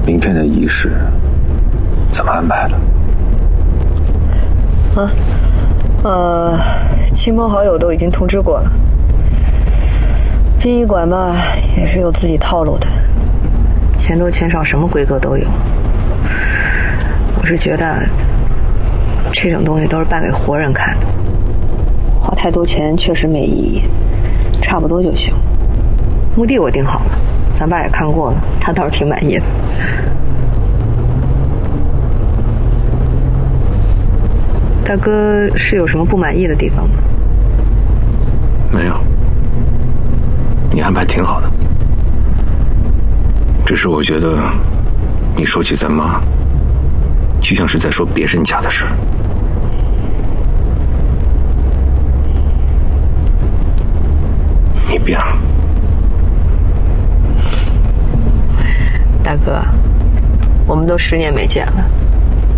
明天的仪式怎么安排了？亲朋好友都已经通知过了。殡仪馆嘛，也是有自己套路的，钱多钱少，什么规格都有。我是觉得，这种东西都是办给活人看的，花太多钱确实没意义，差不多就行。墓地我定好了，咱爸也看过了，他倒是挺满意的。大哥是有什么不满意的地方吗？ 没有，你安排挺好的。只是我觉得，你说起咱妈，就像是在说别人家的事。你变了， 大哥，我们都10年没见了。